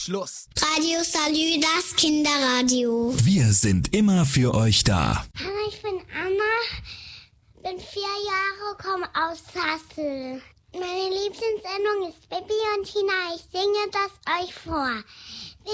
Schluss. Radio Salü, das Kinderradio. Wir sind immer für euch da. Hallo, ich bin Anna, bin 4 Jahre, komme aus Hassel. Meine Lieblingssendung ist Bibi und Tina. Ich singe das euch vor.